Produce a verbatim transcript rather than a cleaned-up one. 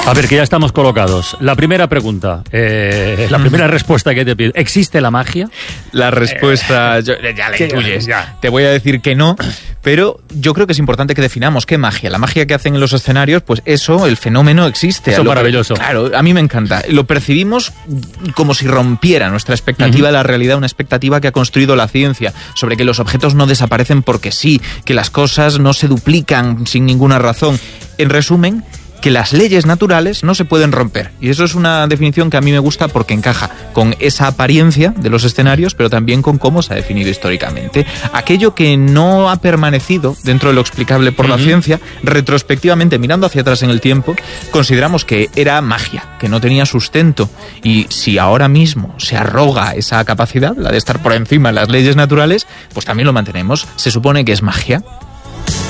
A ver, que ya estamos colocados. La primera pregunta, eh, la primera respuesta que te pido. ¿Existe la magia? La respuesta, eh, yo, ya la intuyes. Ya. Te voy a decir que no, pero yo creo que es importante que definamos qué magia. La magia que hacen en los escenarios, pues eso, el fenómeno existe. Eso es maravilloso. Que, claro, a mí me encanta. Lo percibimos como si rompiera nuestra expectativa de uh-huh. la realidad, una expectativa que ha construido la ciencia, sobre que los objetos no desaparecen porque sí, que las cosas no se duplican sin ninguna razón. En resumen, que las leyes naturales no se pueden romper. Y eso es una definición que a mí me gusta porque encaja con esa apariencia de los escenarios, pero también con cómo se ha definido históricamente. Aquello que no ha permanecido dentro de lo explicable por uh-huh. la ciencia, retrospectivamente, mirando hacia atrás en el tiempo, consideramos que era magia, que no tenía sustento. Y si ahora mismo se arroga esa capacidad, la de estar por encima de las leyes naturales, pues también lo mantenemos. Se supone que es magia.